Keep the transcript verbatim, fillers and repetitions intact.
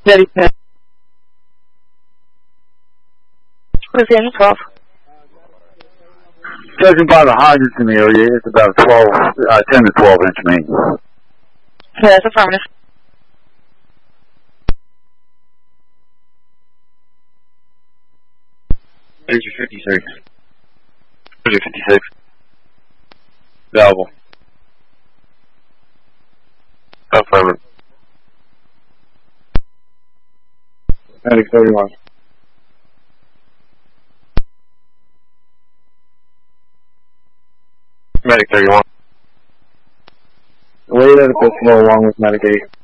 Steady ten. Within twelve. Judging by the hydrants in the area, it's about twelve, uh, ten to twelve inch main. Yeah, that's affirmative. Energy fifty-six. Energy fifty-six. Available. Affirmative. Medic thirty-one. Medic thirty-one. Wait at a pistol along with Medic eight.